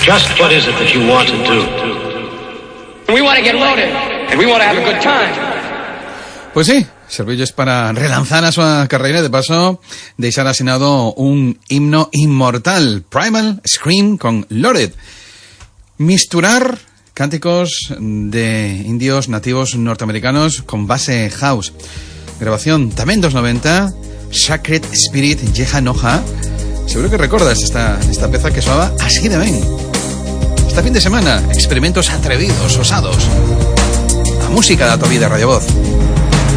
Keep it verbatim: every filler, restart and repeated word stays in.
Just what is it that you want to do? We want to get loaded, and we want to have a good time. Pues sí, servillos para relanzar a súa carreira, de paso deixar asinado un himno inmortal, Primal Scream con Loaded. Misturar cánticos de indios nativos norteamericanos con base house. Grabación tamén dos noventa, Sacred Spirit Yeha Noha. Seguro que recordas esta, esta peza que soaba así de ben. Esta fin de semana, experimentos atrevidos, osados. A música da tua vida, Radio Voz.